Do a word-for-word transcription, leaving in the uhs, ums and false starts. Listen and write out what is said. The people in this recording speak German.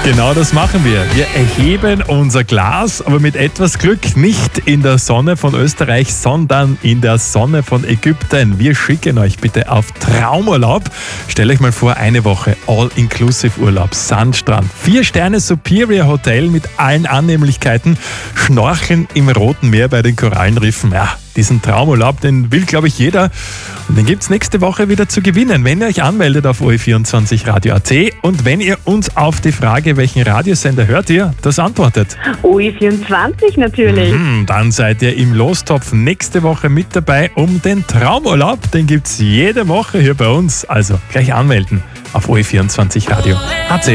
Genau das machen wir. Wir erheben unser Glas, aber mit etwas Glück nicht in der Sonne von Österreich, sondern in der Sonne von Ägypten. Wir schicken euch bitte auf Traumurlaub. Stellt euch mal vor, eine Woche All-Inclusive-Urlaub, Sandstrand, vier Sterne Superior Hotel mit allen Annehmlichkeiten, Schnorcheln im Roten Meer bei den Korallenriffen. Ja, diesen Traumurlaub, den will, glaube ich, jeder. Und den gibt es nächste Woche wieder zu gewinnen, wenn ihr euch anmeldet auf O E vierundzwanzig Radio Punkt A T und wenn ihr uns auf die Frage, welchen Radiosender hört ihr, das antwortet. O E vierundzwanzig natürlich. Mhm, dann seid ihr im Lostopf nächste Woche mit dabei um den Traumurlaub. Den gibt es jede Woche hier bei uns. Also gleich anmelden auf O E vierundzwanzig Radio Punkt A T.